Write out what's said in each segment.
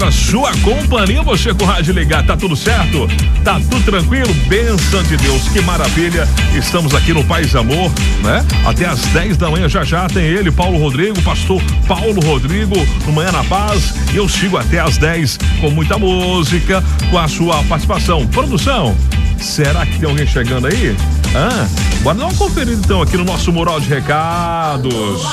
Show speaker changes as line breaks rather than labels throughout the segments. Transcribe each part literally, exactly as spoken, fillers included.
A sua companhia, você com o rádio ligado, tá tudo certo? Tá tudo tranquilo? Bênção de Deus, que maravilha. Estamos aqui no Paz e Amor, né? Até às dez da manhã, já já tem ele, Paulo Rodrigo, pastor Paulo Rodrigo, no Manhã na Paz. E eu sigo até às dez com muita música, com a sua participação. Produção, será que tem alguém chegando aí? Ah, bora dar uma conferida então aqui no nosso mural de recados.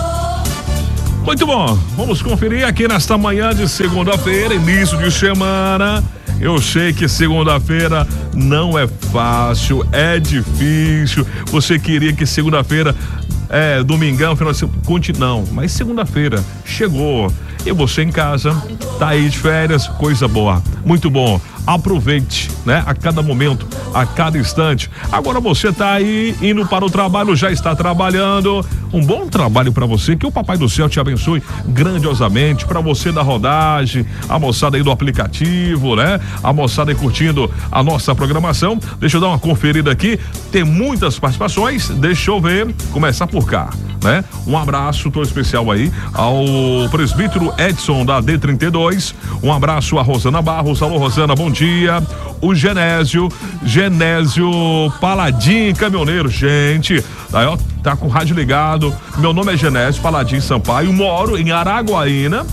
Muito bom, vamos conferir aqui nesta manhã de segunda-feira, início de semana. Eu sei que segunda-feira não é fácil, é difícil. Você queria que segunda-feira, é, domingão, final de semana, não, mas segunda-feira chegou. E você em casa, tá aí de férias, coisa boa, muito bom. Aproveite, né? A cada momento, a cada instante. Agora você tá aí indo para o trabalho, já está trabalhando. Um bom trabalho para você, que o Papai do Céu te abençoe grandiosamente. Para você da rodagem, a moçada aí do aplicativo, né? A moçada aí curtindo a nossa programação. Deixa eu dar uma conferida aqui. Tem muitas participações. Deixa eu ver. Começar por cá, né? Um abraço todo especial aí ao presbítero Edson da D trinta e dois. Um abraço a Rosana Barros. Alô, Rosana, bom dia. O Genésio, Genésio Paladim, caminhoneiro, gente, aí ó, tá com o rádio ligado. Meu nome é Genésio Paladim Sampaio, moro em Araguaína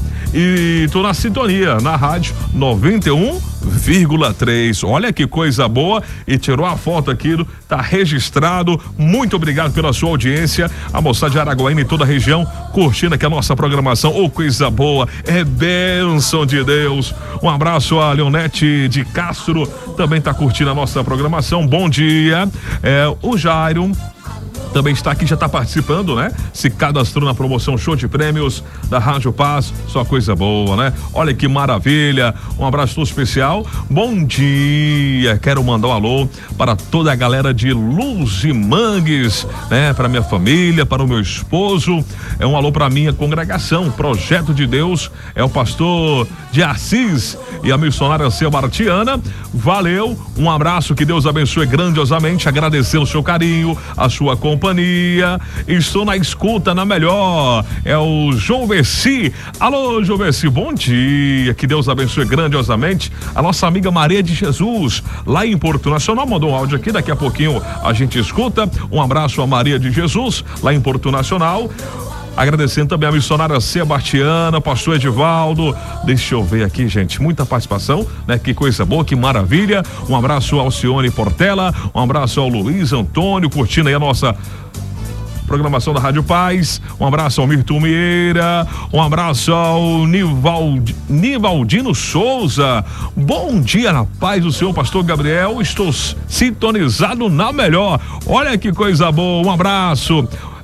e tô na sintonia, na rádio noventa e um vírgula três. Olha que coisa boa, e tirou a foto aqui, tá registrado. Muito obrigado pela sua audiência. A moçada de Araguaína e toda a região curtindo aqui a nossa programação. Ô, oh, coisa boa, é bênção de Deus. Um abraço a Leonete de Castro, também tá curtindo a nossa programação. Bom dia. É, o Jairo também está aqui, já está participando, né? Se cadastrou na promoção Show de Prêmios da Rádio Paz, só coisa boa, né? Olha que maravilha, um abraço todo especial. Bom dia, quero mandar um alô para toda a galera de Luz e Mangues, né? Para minha família, para o meu esposo, é um alô para minha congregação, Projeto de Deus, é o pastor de Assis e a missionária Sebastiana. Valeu, um abraço, que Deus abençoe grandiosamente, agradecer o seu carinho, a sua companhia. Companhia, estou na escuta, na melhor, é o João Bessi. Alô, João Bessi, bom dia, que Deus abençoe grandiosamente. A nossa amiga Maria de Jesus, lá em Porto Nacional, mandou um áudio aqui, daqui a pouquinho a gente escuta. Um abraço a Maria de Jesus, lá em Porto Nacional. Agradecendo também a missionária Sebastiana, pastor Edivaldo. Deixa eu ver aqui, gente, muita participação, né? Que coisa boa, que maravilha. Um abraço ao Alcione Portela, um abraço ao Luiz Antônio, curtindo aí a nossa programação da Rádio Paz. Um abraço ao Mirton Mieira, um abraço ao Nivald, Nivaldino Souza. Bom dia na paz do Senhor, pastor Gabriel, estou sintonizado na melhor. Olha que coisa boa, um abraço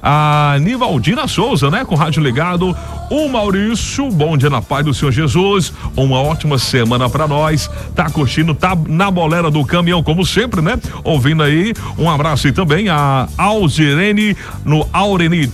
a Nivaldina Souza, né? Com rádio ligado. O Maurício, bom dia na paz do Senhor Jesus, uma ótima semana pra nós, tá curtindo, tá na bolera do caminhão como sempre, né? Ouvindo aí, um abraço aí também a Alzirene no Aureni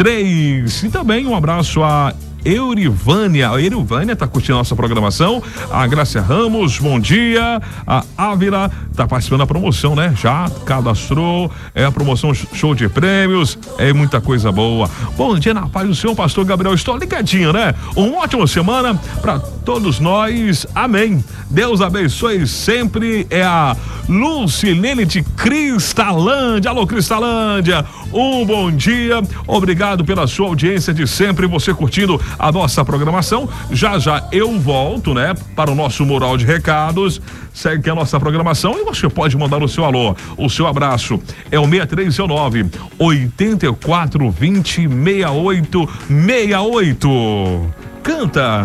três, e também um abraço a Eurivânia, a Eurivânia tá curtindo a nossa programação. A Grácia Ramos, bom dia. A Ávila tá participando da promoção, né? Já cadastrou, é a promoção Show de Prêmios, é muita coisa boa. Bom dia na paz do Senhor, pastor Gabriel, estou ligadinho, né? Uma ótima semana pra todos nós, amém. Deus abençoe sempre. É a Lucilene de Cristalândia. Alô, Cristalândia, um bom dia, obrigado pela sua audiência de sempre, você curtindo a nossa programação. Já já eu volto, né, para o nosso mural de recados. Segue aqui a nossa programação e você pode mandar o seu alô, o seu abraço. É o seis três nove, oito quatro dois zero, seis oito seis oito. Canta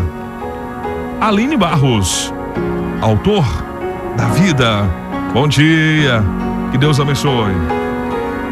Aline Barros, autor da vida. Bom dia, que Deus abençoe.